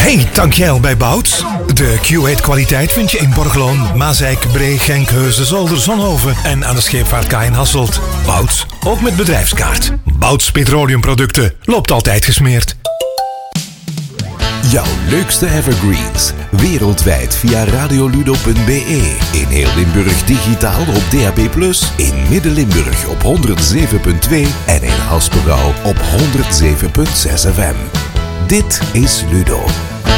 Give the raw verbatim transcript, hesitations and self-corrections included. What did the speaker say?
Hey, dankjewel bij Bouts. De Q acht kwaliteit vind je in Borgloon, Maasijk, Bree, Genk, Heusden, Zolder, Zonhoven en aan de scheepvaartkaai in Hasselt. Bouts, ook met bedrijfskaart. Bouts Petroleumproducten, loopt altijd gesmeerd. Jouw leukste evergreens. Wereldwijd via radioludo punt b e. In heel Limburg digitaal op D A B plus. In Midden-Limburg op honderdzeven punt twee. En in Haspengouw op honderdzeven punt zes F M. Dit is Ludo.